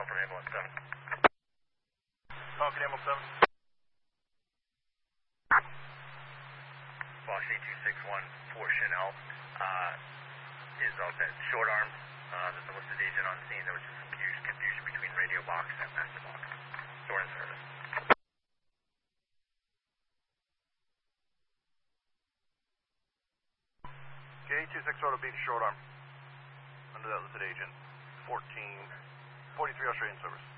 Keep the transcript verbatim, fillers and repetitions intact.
from ambulance seven. Falcon ambulance seven. Fox eight two six one for Chanel. Uh, is all set. Short armed. Uh, there's a listed agent on scene. There was just some confusion, confusion between radio box and master box. Store in service. K eight two six auto beat short arm. Under that listed agent. fourteen forty-three Australian service.